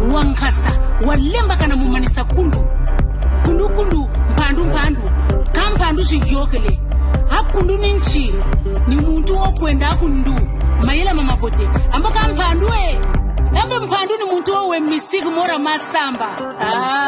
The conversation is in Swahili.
wankasa walemba kana mumanisa kundu mpandu kampandu shiyokele hakundu ninchi ni muntu okwenda kundu mayela mamabote ambaka mpandu ambe mpandu ni muntu owe misiki mora masamba